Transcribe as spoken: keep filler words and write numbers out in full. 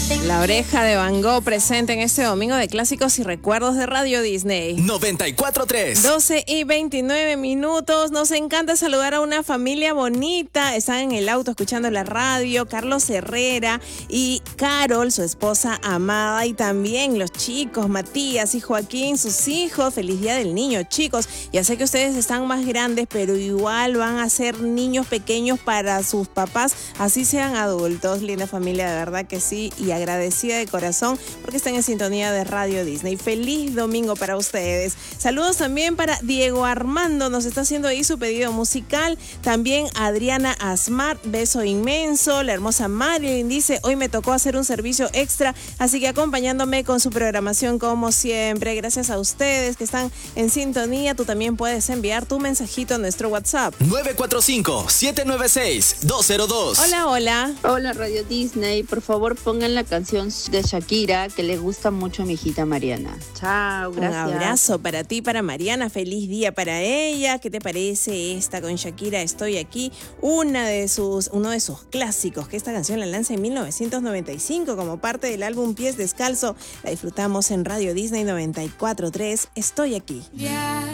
La Oreja de Van Gogh presente en este domingo de clásicos y recuerdos de Radio Disney. noventa y cuatro punto tres. doce y veintinueve minutos. Nos encanta saludar a una familia bonita. Están en el auto escuchando la radio. Carlos Herrera y Carol, su esposa amada. Y también los chicos, Matías y Joaquín, sus hijos. Feliz Día del Niño, chicos. Ya sé que ustedes están más grandes, pero igual van a ser niños pequeños para sus papás. Así sean adultos. Linda familia, de verdad que sí. Y agradecida de corazón porque están en sintonía de Radio Disney. Feliz domingo para ustedes. Saludos también para Diego Armando, nos está haciendo ahí su pedido musical. También Adriana Asmar, beso inmenso. La hermosa Marilyn dice, hoy me tocó hacer un servicio extra, así que acompañándome con su programación como siempre. Gracias a ustedes que están en sintonía. Tú también puedes enviar tu mensajito a nuestro WhatsApp. nueve cuatro cinco, siete nueve seis, dos cero dos. Hola, hola. Hola Radio Disney, por favor pongan la canción de Shakira que le gusta mucho a mi hijita Mariana. Chao, gracias. Un abrazo para ti, para Mariana, feliz día para ella. ¿Qué te parece esta con Shakira? Estoy aquí, una de sus, uno de sus clásicos, que esta canción la lanza en mil novecientos noventa y cinco como parte del álbum Pies Descalzo. La disfrutamos en Radio Disney noventa y cuatro punto tres. Estoy aquí. Yeah.